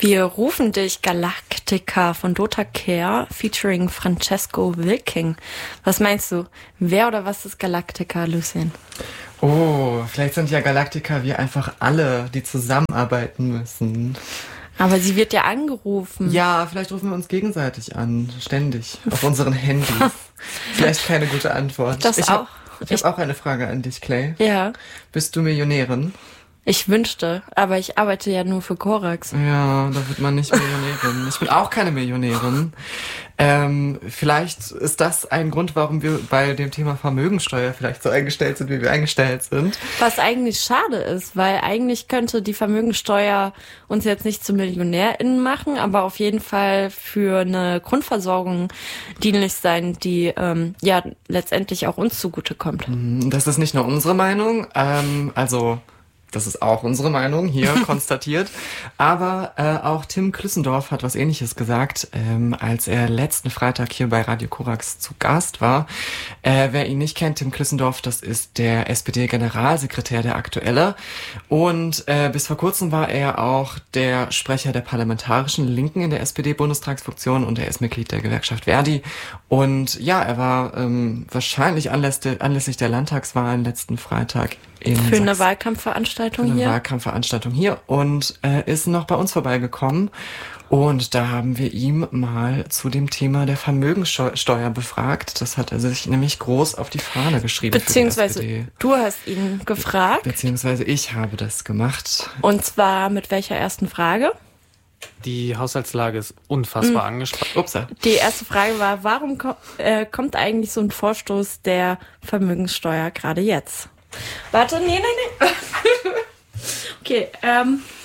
Wir rufen dich Galactica von Dota Care featuring Francesco Wilking. Was meinst du? Wer oder was ist Galactica, Lucien? Oh, vielleicht sind ja Galactica wir einfach alle, die zusammenarbeiten müssen. Aber sie wird ja angerufen. Ja, vielleicht rufen wir uns gegenseitig an, ständig, auf unseren Handys. Vielleicht keine gute Antwort. Das auch. Ich habe auch eine Frage an dich, Clay. Ja. Bist du Millionärin? Ich wünschte, aber ich arbeite ja nur für Korax. Ja, da wird man nicht Millionärin. Ich bin auch keine Millionärin. Vielleicht ist das ein Grund, warum wir bei dem Thema Vermögensteuer vielleicht so eingestellt sind, wie wir eingestellt sind. Was eigentlich schade ist, weil eigentlich könnte die Vermögensteuer uns jetzt nicht zu MillionärInnen machen, aber auf jeden Fall für eine Grundversorgung dienlich sein, die ja letztendlich auch uns zugutekommt. Das ist nicht nur unsere Meinung, das ist auch unsere Meinung hier konstatiert. Aber auch Tim Klüssendorf hat was Ähnliches gesagt, als er letzten Freitag hier bei Radio Korax zu Gast war. Wer ihn nicht kennt, Tim Klüssendorf, das ist der SPD-Generalsekretär, der aktuelle. Und bis vor kurzem war er auch der Sprecher der parlamentarischen Linken in der SPD-Bundestagsfraktion und er ist Mitglied der Gewerkschaft Verdi. Und ja, er war wahrscheinlich anlässlich der Landtagswahlen letzten Freitag für eine Wahlkampfveranstaltung hier und ist noch bei uns vorbeigekommen und da haben wir ihm mal zu dem Thema der Vermögensteuer befragt. Das hat er sich nämlich groß auf die Fahne geschrieben. Beziehungsweise du hast ihn gefragt. Beziehungsweise ich habe das gemacht. Und zwar mit welcher ersten Frage? Die Haushaltslage ist unfassbar angespannt. Upsa. Die erste Frage war, warum kommt eigentlich so ein Vorstoß der Vermögenssteuer gerade jetzt? Warte, nee. Okay,